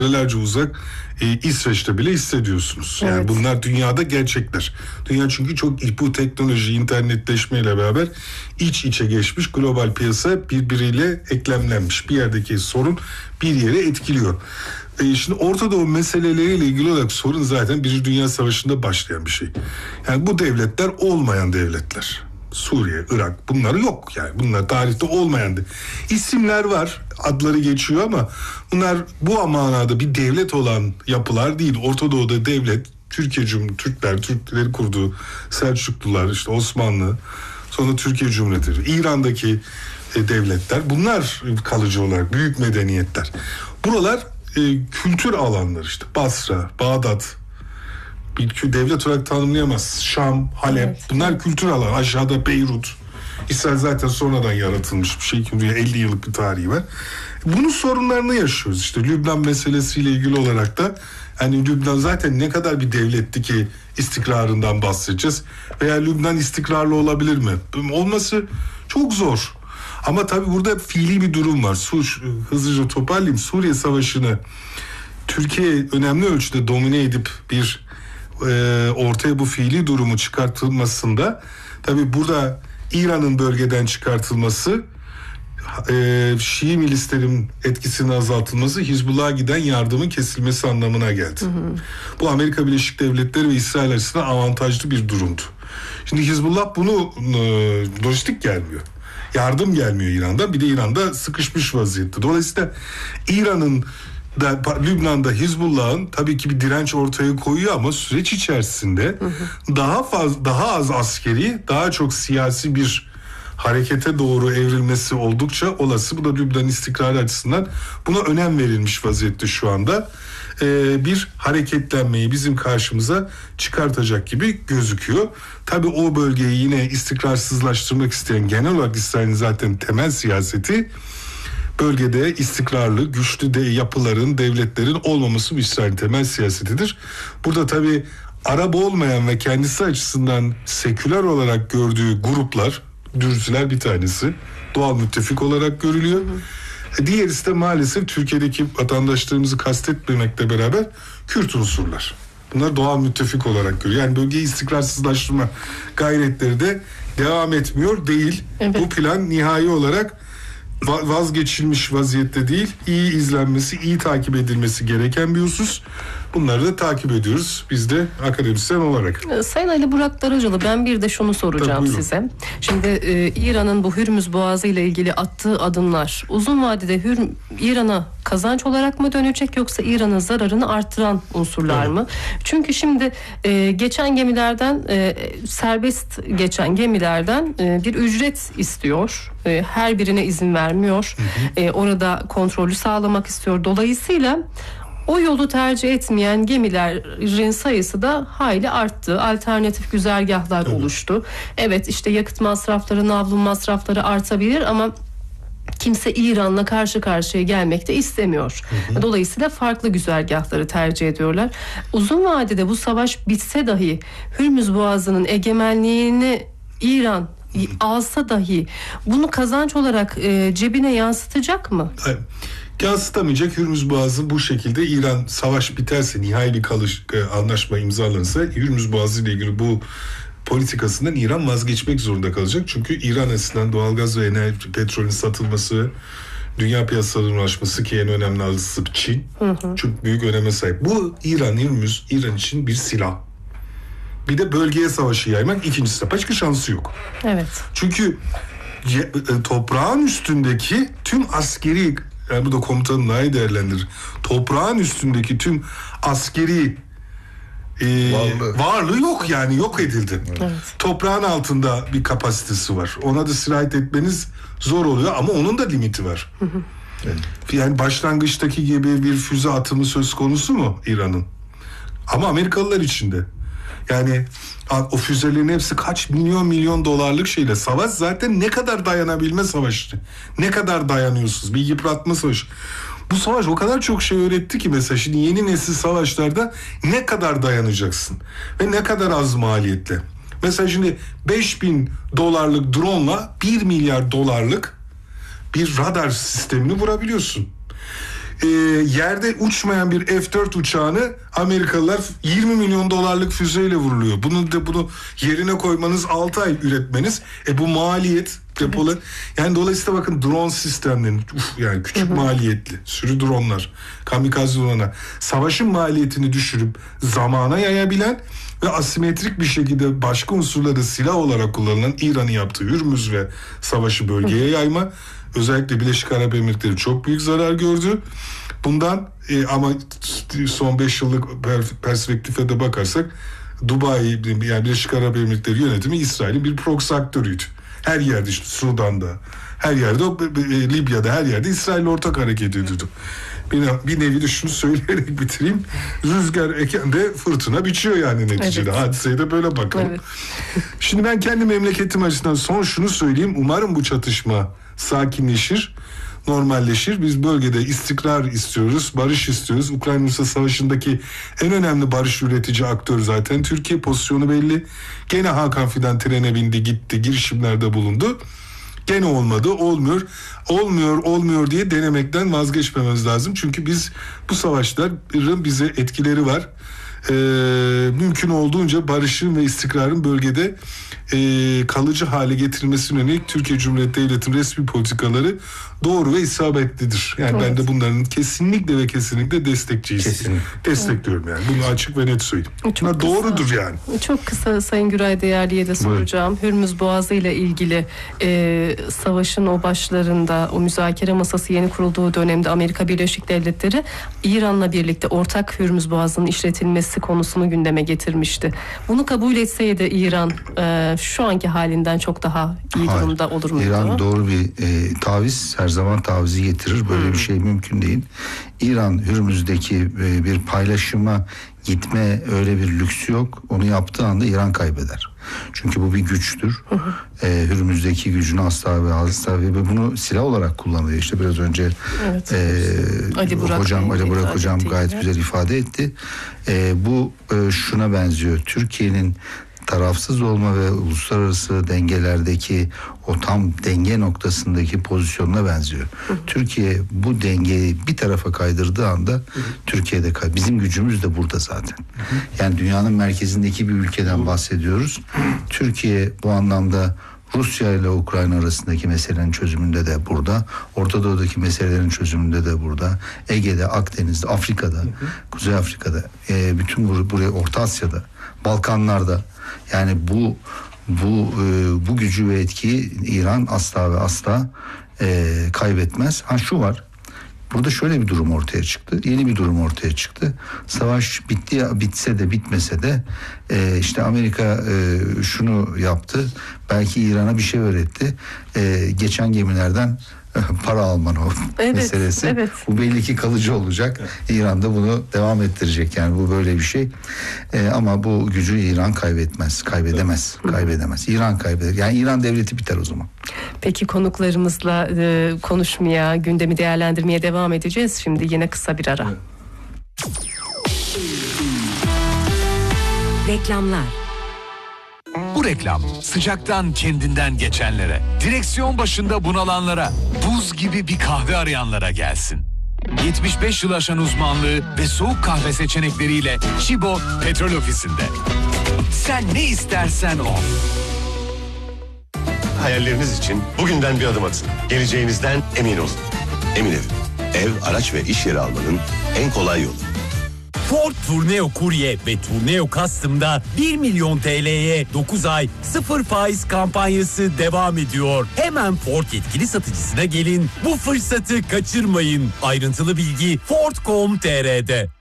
kilometrelerce uzak İsveç'te bile hissediyorsunuz. Yani Evet. bunlar dünyada gerçekler. Dünya çünkü çok bu teknoloji, internetleşmeyle beraber iç içe geçmiş, global piyasa birbiriyle eklemlenmiş. Bir yerdeki sorun bir yere etkiliyor. Şimdi Orta Doğu meseleleriyle ilgili olarak sorun zaten Birinci Dünya Savaşı'nda başlayan bir şey. Yani bu devletler olmayan devletler. Suriye, Irak, bunları yok yani. Bunlar tarihte olmayan isimler var, adları geçiyor ama bunlar bu manada bir devlet olan yapılar değil. Orta Doğu'da devlet, Türkleri kurduğu Selçuklular, işte Osmanlı, sonra Türkiye Cumhuriyeti, İran'daki devletler, bunlar kalıcı olarak büyük medeniyetler. Buralar kültür alanları, işte Basra, Bağdat, bir devlet olarak tanımlayamaz. Şam, Halep, evet, bunlar kültür alanı. Aşağıda Beyrut. İsrail zaten sonradan yaratılmış bir şey. 50 yıllık bir tarihi var. Bunun sorunlarını yaşıyoruz. İşte Lübnan meselesiyle ilgili olarak da hani Lübnan zaten ne kadar bir devletti ki istikrarından bahsedeceğiz. Veya Lübnan istikrarlı olabilir mi? Olması çok zor. Ama tabii burada fiili bir durum var. Hızlıca toparlayayım. Suriye Savaşı'nı Türkiye önemli ölçüde domine edip bir ortaya bu fiili durumu çıkartılmasında tabii burada İran'ın bölgeden çıkartılması, Şii milislerin etkisinin azaltılması, Hizbullah'a giden yardımın kesilmesi anlamına geldi. Hı hı. Bu Amerika Birleşik Devletleri ve İsrail açısından avantajlı bir durumdu. Şimdi Hizbullah bunu lojistik gelmiyor. Yardım gelmiyor İran'dan. Bir de İran'da sıkışmış vaziyette. Dolayısıyla İran'ın Lübnan'da Hizbullah'ın tabii ki bir direnç ortaya koyuyor ama süreç içerisinde daha az askeri, daha çok siyasi bir harekete doğru evrilmesi oldukça olası. Bu da Lübnan istikrarı açısından buna önem verilmiş vaziyette şu anda. Bir hareketlenmeyi bizim karşımıza çıkartacak gibi gözüküyor. Tabii o bölgeyi yine istikrarsızlaştırmak isteyen, genel olarak İsrail'in zaten temel siyaseti bölgede istikrarlı, güçlü yapıların, devletlerin olmaması İsrail'in temel siyasetidir. Burada tabii Arap olmayan ve kendisi açısından seküler olarak gördüğü gruplar, Dürziler bir tanesi, doğal müttefik olarak görülüyor. Diğerisi de maalesef Türkiye'deki vatandaşlarımızı kastetmemekle beraber Kürt unsurlar. Bunlar doğal müttefik olarak görüyor. Yani bölgeyi istikrarsızlaştırma gayretleri de devam etmiyor değil. Evet. Bu plan nihai olarak vazgeçilmiş vaziyette değil, iyi izlenmesi, iyi takip edilmesi gereken bir husus. Bunları da takip ediyoruz biz de akademisyen olarak. Sayın Ali Burak Daracalı, ben bir de şunu soracağım size. Şimdi İran'ın bu Hürmüz Boğazı ile ilgili attığı adımlar uzun vadede İran'a kazanç olarak mı dönecek, yoksa İran'ın zararını artıran unsurlar mı? Çünkü şimdi geçen gemilerden, serbest geçen gemilerden bir ücret istiyor. Her birine izin vermiyor. Orada kontrolü sağlamak istiyor. Dolayısıyla o yolu tercih etmeyen gemilerin sayısı da hayli arttı. Alternatif güzergahlar oluştu. Evet, işte yakıt masrafları, navlun masrafları artabilir ama kimse İran'la karşı karşıya gelmek de istemiyor. Dolayısıyla farklı güzergahları tercih ediyorlar. Uzun vadede bu savaş bitse dahi Hürmüz Boğazı'nın egemenliğini İran alsa dahi bunu kazanç olarak cebine yansıtacak mı? Hayır. Yansıtamayacak. Hürmüz Boğazı bu şekilde, İran savaş biterse, nihai bir anlaşma imzalanırsa Hürmüz Boğazı ile ilgili bu politikasından İran vazgeçmek zorunda kalacak. Çünkü İran açısından doğalgaz ve petrolün satılması, dünya piyasalarına ulaşması, ki en önemli alıcısı Çin, çok büyük öneme sahip. Bu Hürmüz İran için bir silah. Bir de bölgeye savaşı yaymak, ikincisi de başka şansı yok. Evet. Çünkü toprağın üstündeki tüm askeri, yani bu da komutanın daha iyi değerlendirir, toprağın üstündeki tüm askeri varlığı yok, yani yok edildi. Evet. Toprağın altında bir kapasitesi var. Ona da sirayet etmeniz zor oluyor ama onun da limiti var. Yani başlangıçtaki gibi bir füze atımı söz konusu mu İran'ın? Ama Amerikalılar için de. Yani o füzelerin hepsi kaç milyon dolarlık şeyle. Savaş zaten ne kadar dayanabilme savaşı. Ne kadar dayanıyorsunuz? Bir yıpratma savaşı. Bu savaş o kadar çok şey öğretti ki, mesela şimdi yeni nesil savaşlarda ne kadar dayanacaksın ve ne kadar az maliyetle. Mesela şimdi $5.000 drone'la $1 milyar bir radar sistemini vurabiliyorsun. yerde uçmayan bir F-4 uçağını Amerikalılar 20 milyon dolarlık füzeyle vuruluyor. Bunu yerine koymanız 6 ay üretmeniz. Bu maliyet depolar. Yani dolayısıyla bakın drone sistemlerinin yani küçük maliyetli sürü dronlar, kamikaze dronlar savaşın maliyetini düşürüp zamana yayabilen ve asimetrik bir şekilde başka unsurları silah olarak kullanılan İran'ın yaptığı Hürmüz ve savaşı bölgeye yayma. Özellikle Birleşik Arap Emirlikleri çok büyük zarar gördü. Bundan ama son 5 yıllık perspektife de bakarsak Dubai yani Birleşik Arap Emirlikleri yönetimi İsrail'in bir proxy aktörüydü. Her yerde işte Sudan'da, her yerde Libya'da her yerde İsrail'le ortak hareket ediyordu. Bir nevi de şunu söyleyerek bitireyim. Rüzgar eken de fırtına biçiyor yani neticede. Evet. Hadiseye de böyle bakalım. Evet. Şimdi ben kendi memleketim açısından son şunu söyleyeyim. Umarım bu çatışma sakinleşir, normalleşir. Biz bölgede istikrar istiyoruz, barış istiyoruz. Ukrayna-Rusya savaşındaki en önemli barış üretici aktör zaten Türkiye, pozisyonu belli. Gene Hakan Fidan trene bindi gitti, girişimlerde bulundu. Gene olmadı, olmuyor diye denemekten vazgeçmemiz lazım. Çünkü biz bu savaşların bize etkileri var. Mümkün olduğunca barışın ve istikrarın bölgede kalıcı hale getirilmesine yönelik Türkiye Cumhuriyeti Devleti'nin resmi politikaları doğru ve isabetlidir. Yani evet. Ben de bunların kesinlikle ve kesinlikle destekçiyiz. Kesinlikle. Destekliyorum yani. Bunu açık ve net söyleyeyim. Bunlar doğrudur yani. Çok kısa Sayın Güray Değerli'ye de soracağım. Evet. Hürmüz Boğazı ile ilgili savaşın o başlarında o müzakere masası yeni kurulduğu dönemde Amerika Birleşik Devletleri İran'la birlikte ortak Hürmüz Boğazı'nın işletilmesi konusunu gündeme getirmişti. Bunu kabul etseydi İran şu anki halinden çok daha iyi durumda olur muydu? İran doğru bir taviz, her zaman tavizi getirir. Böyle bir şey mümkün değil. İran Hürmüz'deki bir paylaşıma gitme öyle bir lüksü yok. Onu yaptığı anda İran kaybeder. Çünkü bu bir güçtür. Hürmüz'deki gücünü asla ve asla ve bunu silah olarak kullanıyor. İşte biraz önce evet. Ali Burak hocam gayet güzel ifade etti. Bu şuna benziyor. Türkiye'nin tarafsız olma ve uluslararası dengelerdeki o tam denge noktasındaki pozisyonuna benziyor. Türkiye bu dengeyi bir tarafa kaydırdığı anda Türkiye'de bizim gücümüz de burada zaten. Yani dünyanın merkezindeki bir ülkeden bahsediyoruz. Türkiye bu anlamda Rusya ile Ukrayna arasındaki meselenin çözümünde de burada. Orta Doğu'daki meselelerin çözümünde de burada. Ege'de, Akdeniz'de, Afrika'da, Kuzey Afrika'da, bütün buraya Orta Asya'da, Balkanlar'da. Yani bu gücü ve etkiyi İran asla ve asla kaybetmez. Şu var. Burada şöyle bir durum ortaya çıktı. Yeni bir durum ortaya çıktı. Savaş bitse de bitmese de işte Amerika şunu yaptı. Belki İran'a bir şey öğretti. Geçen gemilerden para alman o meselesi. Evet. Bu belli ki kalıcı olacak. Evet. İran da bunu devam ettirecek. Yani bu böyle bir şey. Ama bu gücü İran kaybetmez. Kaybedemez. İran kaybeder. Yani İran devleti biter o zaman. Peki konuklarımızla konuşmaya, gündemi değerlendirmeye devam edeceğiz. Şimdi yine kısa bir ara. Evet. Reklamlar. Bu reklam sıcaktan kendinden geçenlere, direksiyon başında bunalanlara, buz gibi bir kahve arayanlara gelsin. 75 yıl aşan uzmanlığı ve soğuk kahve seçenekleriyle Chibo Petrol Ofisi'nde. Sen ne istersen o. Hayalleriniz için bugünden bir adım atın. Geleceğinizden emin olun. Emin Ev, araç ve iş yeri almanın en kolay yolu. Ford Tourneo Courier ve Tourneo Custom'da 1 milyon TL'ye 9 ay 0 faiz kampanyası devam ediyor. Hemen Ford yetkili satıcısına gelin. Bu fırsatı kaçırmayın. Ayrıntılı bilgi Ford.com.tr'de.